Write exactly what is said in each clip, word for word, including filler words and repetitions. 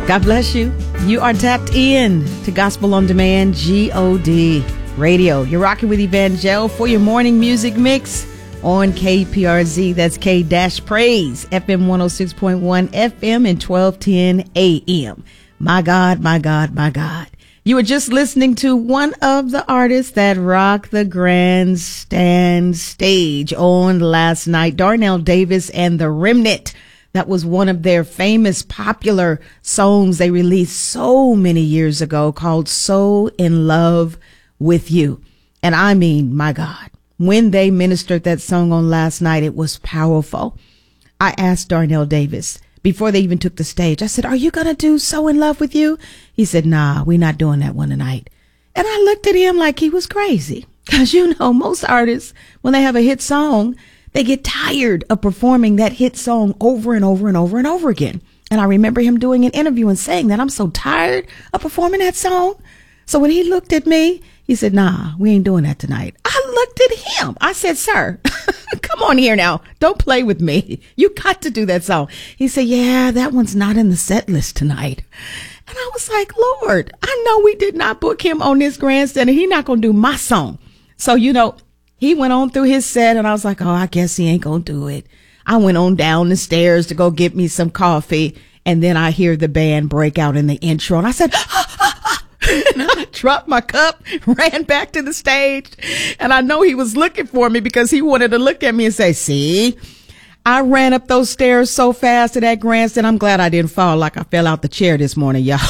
God bless you. You are tapped in to Gospel on Demand, G O D Radio. You're rocking with Evangel for your morning music mix on K P R Z. That's K-Praise, F M one oh six point one F M and twelve ten A M. My God, my God, my God. You were just listening to one of the artists that rocked the grandstand stage on last night, Darnell Davis and the Remnant. That was one of their famous popular songs they released so many years ago called So in Love with You. And I mean, my God, when they ministered that song on last night, it was powerful. I asked Darnell Davis before they even took the stage, I said, are you going to do So in Love with You? He said, nah, we're not doing that one tonight. And I looked at him like he was crazy. Because, you know, most artists, when they have a hit song, they get tired of performing that hit song over and over and over and over again. And I remember him doing an interview and saying that I'm so tired of performing that song. So when he looked at me, he said, nah, we ain't doing that tonight. I looked at him. I said, sir, come on here now. Don't play with me. You got to do that song. He said, yeah, that one's not in the set list tonight. And I was like, Lord, I know we did not book him on this grandstand and he's not going to do my song. So, you know, he went on through his set and I was like, oh, I guess he ain't going to do it. I went on down the stairs to go get me some coffee. And then I hear the band break out in the intro. And I said, ah, ah, ah. And I dropped my cup, ran back to the stage. And I know he was looking for me because he wanted to look at me and say, see, I ran up those stairs so fast to that grandstand. I'm glad I didn't fall like I fell out the chair this morning, y'all.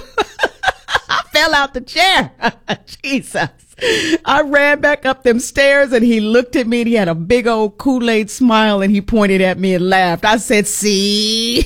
I fell out the chair. Jesus. I ran back up them stairs and he looked at me and he had a big old Kool-Aid smile and he pointed at me and laughed. I said, see,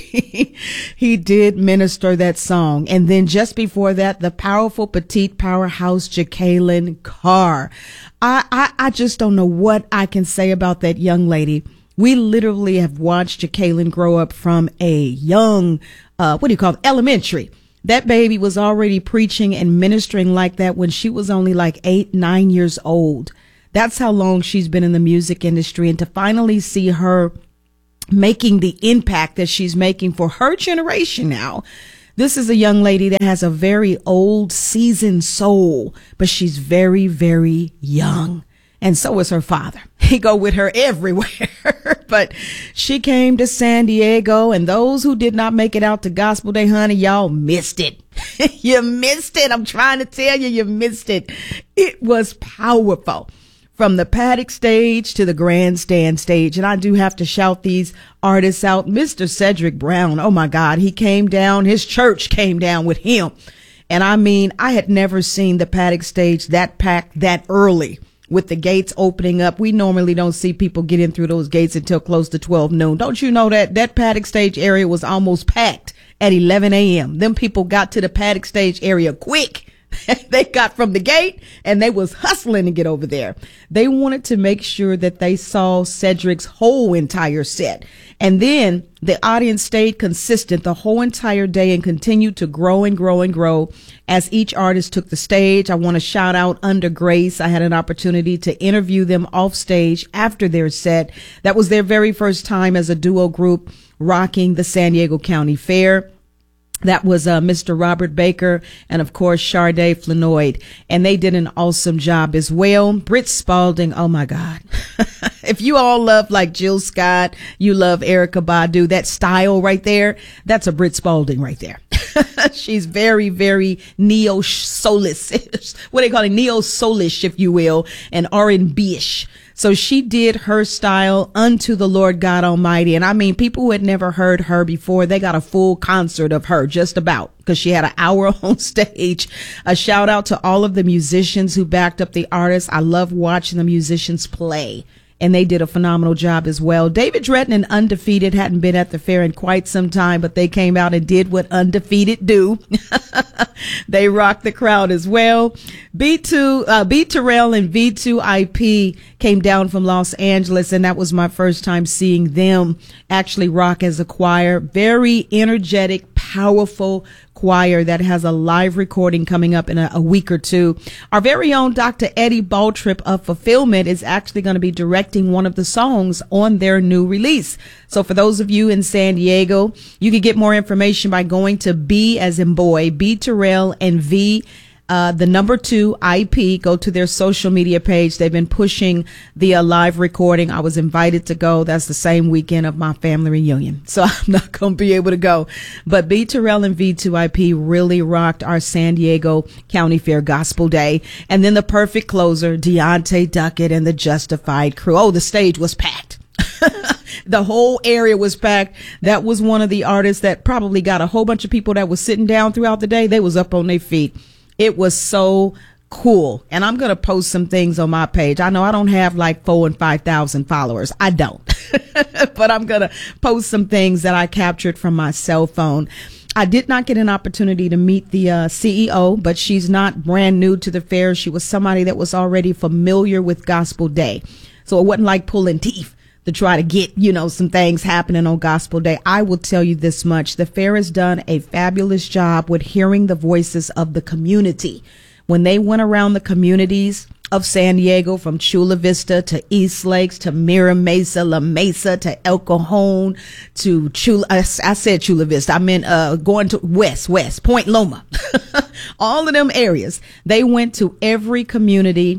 he did minister that song. And then just before that, the powerful petite powerhouse Jekalyn Carr. I, I, I just don't know what I can say about that young lady. We literally have watched Jekalyn grow up from a young, uh, what do you call it? Elementary. That baby was already preaching and ministering like that when she was only like eight, nine years old. That's how long she's been in the music industry. And to finally see her making the impact that she's making for her generation now. This is a young lady that has a very old, seasoned soul, but she's very, very young. And so is her father. He go with her everywhere. But she came to San Diego, and those who did not make it out to Gospel Day, honey, y'all missed it. You missed it. I'm trying to tell you, you missed it. It was powerful. From the paddock stage to the grandstand stage. And I do have to shout these artists out. Mister Cedric Brown, oh my God, he came down. His church came down with him. And I mean, I had never seen the paddock stage that packed that early. With the gates opening up, we normally don't see people get in through those gates until close to twelve noon. Don't you know that that paddock stage area was almost packed at eleven a.m. Them people got to the paddock stage area quick. They got from the gate and they was hustling to get over there. They wanted to make sure that they saw Cedric's whole entire set. And then the audience stayed consistent the whole entire day and continued to grow and grow and grow as each artist took the stage. I want to shout out Under Grace. I had an opportunity to interview them off stage after their set. That was their very first time as a duo group rocking the San Diego County Fair. That was uh, Mister Robert Baker and, of course, Sade Flanoid. And they did an awesome job as well. Britt Spalding, oh, my God. If you all love like Jill Scott, you love Erykah Badu, that style right there, that's a Britt Spalding right there. She's very, very neo-soulish. What do they call it? Neo-soulish, if you will, and R and B-ish. So she did her style unto the Lord God Almighty. And I mean, people who had never heard her before, they got a full concert of her just about because she had an hour on stage. A shout out to all of the musicians who backed up the artists. I love watching the musicians play. And they did a phenomenal job as well. David Dretton and Undefeated hadn't been at the fair in quite some time, but they came out and did what Undefeated do. They rocked the crowd as well. B two, uh, B Terrell and V two I P came down from Los Angeles, and that was my first time seeing them actually rock as a choir. Very energetic, powerful choir that has a live recording coming up in a, a week or two. Our very own Doctor Eddie Baltrip of Fulfillment is actually going to be directing one of the songs on their new release. So for those of you in San Diego, you can get more information by going to B as in boy, B Terrell, and V Uh, the number two I P. Go to their social media page. They've been pushing the uh, live recording. I was invited to go. That's the same weekend of my family reunion, so I'm not going to be able to go. But B Terrell and V two I P really rocked our San Diego County Fair Gospel Day. And then the perfect closer, Deontay Duckett and the Justified crew. Oh, the stage was packed. The whole area was packed. That was one of the artists that probably got a whole bunch of people that was sitting down throughout the day. They was up on their feet. It was so cool. And I'm going to post some things on my page. I know I don't have like four and five thousand followers. I don't, but I'm going to post some things that I captured from my cell phone. I did not get an opportunity to meet the uh, C E O, but she's not brand new to the fair. She was somebody that was already familiar with Gospel Day. So it wasn't like pulling teeth to try to get, you know, some things happening on Gospel Day. I will tell you this much. The fair has done a fabulous job with hearing the voices of the community. When they went around the communities of San Diego, from Chula Vista to East Lakes to Mira Mesa, La Mesa to El Cajon to Chula, I, I said Chula Vista. I meant uh, going to West, West, Point Loma, all of them areas. They went to every community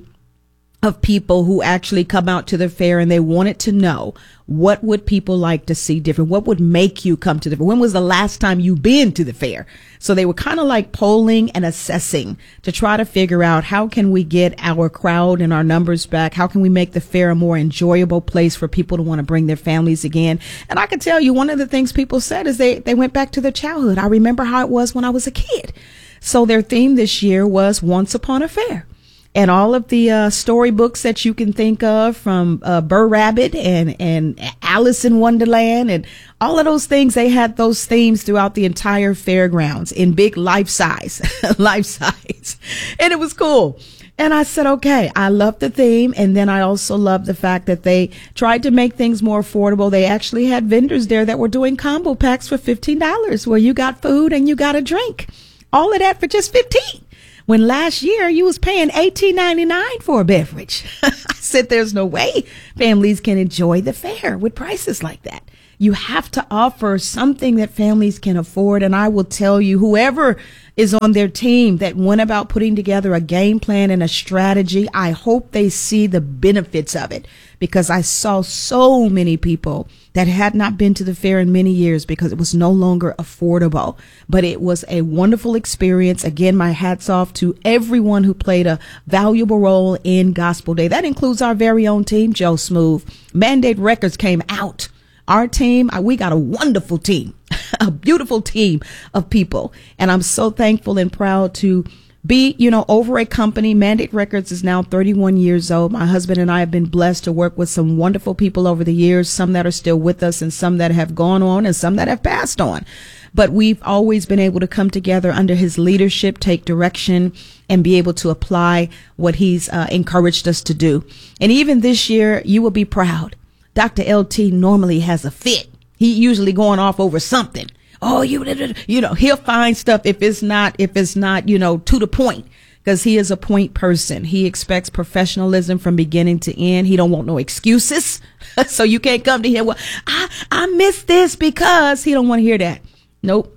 of people who actually come out to the fair, and they wanted to know, what would people like to see different? What would make you come to the fair? When was the last time you been to the fair? So they were kind of like polling and assessing to try to figure out, how can we get our crowd and our numbers back? How can we make the fair a more enjoyable place for people to want to bring their families again? And I can tell you, one of the things people said is they, they went back to their childhood. I remember how it was when I was a kid. So their theme this year was Once Upon a Fair. And all of the uh, storybooks that you can think of, from uh, Burr Rabbit and, and Alice in Wonderland and all of those things, they had those themes throughout the entire fairgrounds in big life size, life size. And it was cool. And I said, okay, I love the theme. And then I also love the fact that they tried to make things more affordable. They actually had vendors there that were doing combo packs for fifteen dollars, where you got food and you got a drink. All of that for just fifteen dollars. When last year you was paying eighteen ninety-nine for a beverage. I said, there's no way families can enjoy the fair with prices like that. You have to offer something that families can afford. And I will tell you, whoever is on their team that went about putting together a game plan and a strategy, I hope they see the benefits of it, because I saw so many people that had not been to the fair in many years because it was no longer affordable. But it was a wonderful experience. Again, my hats off to everyone who played a valuable role in Gospel Day. That includes our very own team, Joe Smooth. Mandate Records came out. Our team, we got a wonderful team, a beautiful team of people. And I'm so thankful and proud to be, you know, over a company. Mandate Records is now thirty-one years old. My husband and I have been blessed to work with some wonderful people over the years, some that are still with us and some that have gone on and some that have passed on. But we've always been able to come together under his leadership, take direction, and be able to apply what he's uh, encouraged us to do. And even this year, you will be proud. Doctor L T normally has a fit. He usually going off over something. Oh, you, you know, he'll find stuff if it's not, if it's not, you know, to the point, because he is a point person. He expects professionalism from beginning to end. He don't want no excuses. So you can't come to him, well, I, I missed this because he don't want to hear that. Nope.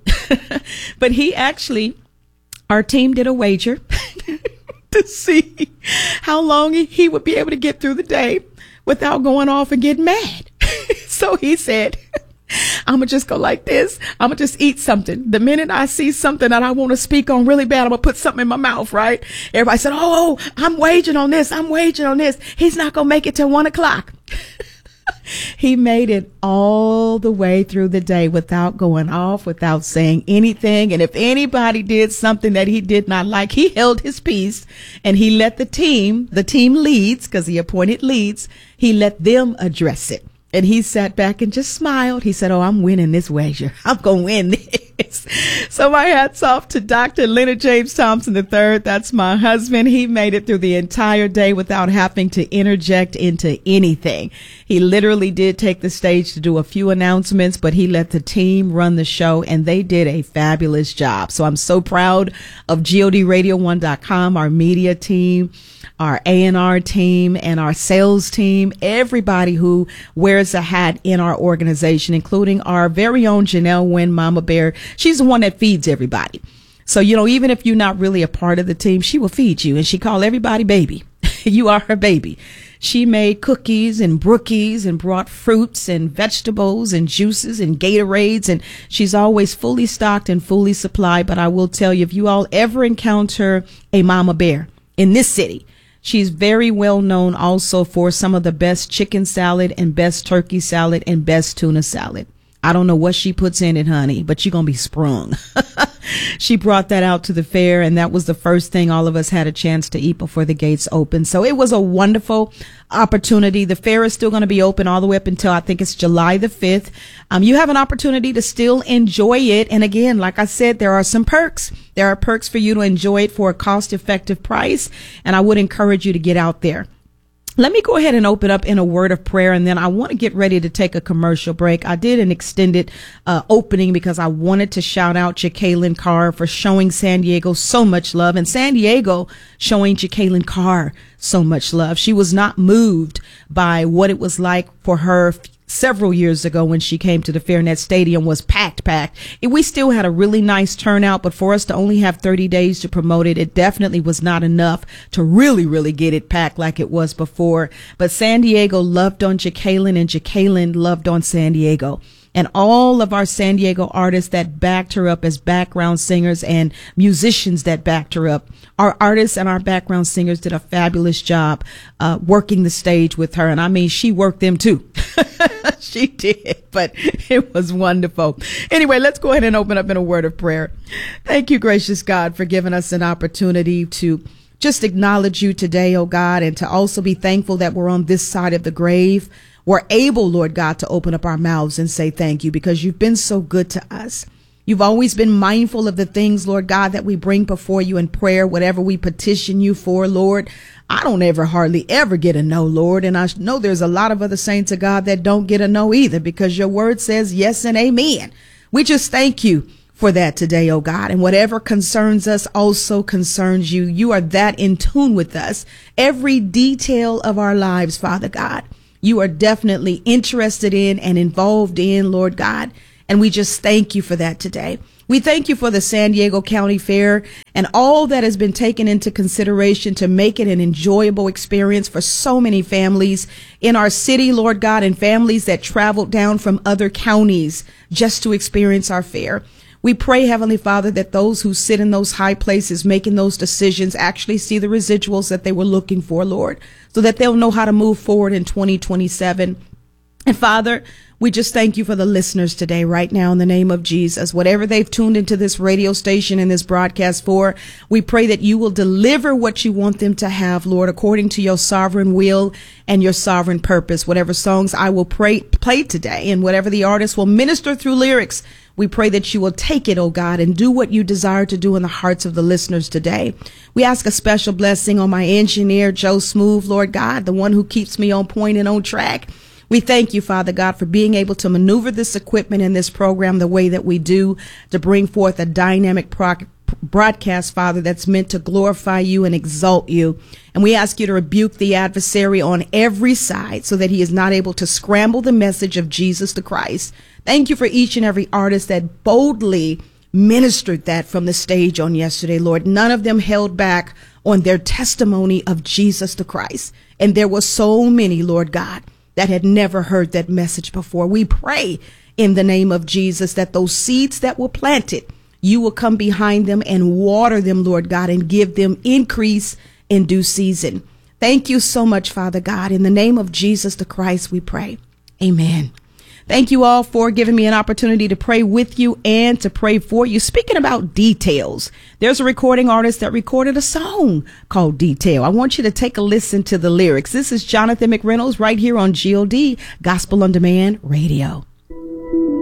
But he actually, our team did a wager to see how long he would be able to get through the day without going off and getting mad. So he said, I'm going to just go like this. I'm going to just eat something. The minute I see something that I want to speak on really bad, I'm going to put something in my mouth, right? Everybody said, oh, I'm waging on this. I'm waging on this. He's not going to make it till one o'clock. He made it all the way through the day without going off, without saying anything. And if anybody did something that he did not like, he held his peace and he let the team, the team leads, because he appointed leads, he let them address it. And he sat back and just smiled. He said, oh, I'm winning this wager. I'm going to win this. So my hat's off to Doctor Leonard James Thompson the third. That's my husband. He made it through the entire day without having to interject into anything. He literally did take the stage to do a few announcements, but he let the team run the show, and they did a fabulous job. So I'm so proud of G O D radio one dot com, our media team, our A and R team, and our sales team, everybody who wears a hat in our organization, including our very own Janelle Wynn, Mama Bear. She's the one that feeds everybody. So, you know, even if you're not really a part of the team, she will feed you, and she call everybody baby. You are her baby. She made cookies and brookies and brought fruits and vegetables and juices and Gatorades, and she's always fully stocked and fully supplied. But I will tell you, if you all ever encounter a Mama Bear in this city, she's very well known also for some of the best chicken salad and best turkey salad and best tuna salad. I don't know what she puts in it, honey, but you're going to be sprung. She brought that out to the fair, and that was the first thing all of us had a chance to eat before the gates opened. So it was a wonderful opportunity. The fair is still going to be open all the way up until I think it's July the fifth. Um, you have an opportunity to still enjoy it. And again, like I said, there are some perks. There are perks for you to enjoy it for a cost-effective price, and I would encourage you to get out there. Let me go ahead and open up in a word of prayer, and then I want to get ready to take a commercial break. I did an extended uh, opening because I wanted to shout out Jacqueline Carr for showing San Diego so much love, and San Diego showing Jacqueline Carr so much love. She was not moved by what it was like for her several years ago when she came to the fair, and that stadium was packed, packed. We still had a really nice turnout, but for us to only have thirty days to promote it, it definitely was not enough to really, really get it packed like it was before. But San Diego loved on Jacqueline, and Jacqueline loved on San Diego. And all of our San Diego artists that backed her up as background singers and musicians that backed her up. Our artists and our background singers did a fabulous job uh, working the stage with her. And I mean, she worked them too. She did, but it was wonderful. Anyway, let's go ahead and open up in a word of prayer. Thank you, gracious God, for giving us an opportunity to just acknowledge you today, oh God, and to also be thankful that we're on this side of the grave. We're able, Lord God, to open up our mouths and say thank you because you've been so good to us. You've always been mindful of the things, Lord God, that we bring before you in prayer, whatever we petition you for, Lord. I don't ever hardly ever get a no, Lord. And I know there's a lot of other saints of God that don't get a no either because your word says yes and amen. We just thank you for that today, oh God. And whatever concerns us also concerns you. You are that in tune with us. Every detail of our lives, Father God, you are definitely interested in and involved in, Lord God. And we just thank you for that today. We thank you for the San Diego County Fair and all that has been taken into consideration to make it an enjoyable experience for so many families in our city, Lord God, and families that traveled down from other counties just to experience our fair. We pray, Heavenly Father, that those who sit in those high places making those decisions actually see the residuals that they were looking for, Lord, so that they'll know how to move forward in twenty twenty-seven. And Father, we just thank you for the listeners today, right now, in the name of Jesus. Whatever they've tuned into this radio station and this broadcast for, we pray that you will deliver what you want them to have, Lord, according to your sovereign will and your sovereign purpose. Whatever songs I will pray, play today and whatever the artist will minister through lyrics, we pray that you will take it, oh God, and do what you desire to do in the hearts of the listeners today. We ask a special blessing on my engineer, Joe Smooth, Lord God, the one who keeps me on point and on track. We thank you, Father God, for being able to maneuver this equipment in this program the way that we do to bring forth a dynamic pro- broadcast, Father, that's meant to glorify you and exalt you. And we ask you to rebuke the adversary on every side so that he is not able to scramble the message of Jesus the Christ. Thank you for each and every artist that boldly ministered that from the stage on yesterday, Lord. None of them held back on their testimony of Jesus the Christ. And there were so many, Lord God, that had never heard that message before. We pray in the name of Jesus that those seeds that were planted, you will come behind them and water them, Lord God, and give them increase in due season. Thank you so much, Father God. In the name of Jesus the Christ, we pray. Amen. Thank you all for giving me an opportunity to pray with you and to pray for you. Speaking about details, there's a recording artist that recorded a song called Detail. I want you to take a listen to the lyrics. This is Jonathan McReynolds right here on G O D, Gospel on Demand Radio.